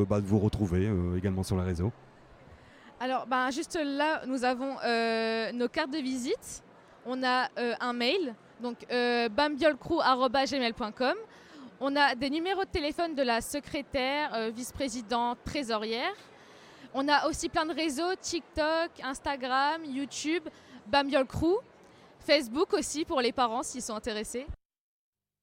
de vous retrouver également sur les réseaux. Alors, juste là, nous avons nos cartes de visite. On a un mail, donc bambiolcrew@gmail.com. On a des numéros de téléphone de la secrétaire, vice-présidente, trésorière. On a aussi plein de réseaux, TikTok, Instagram, YouTube, Bambiol Crew, Facebook aussi pour les parents s'ils sont intéressés.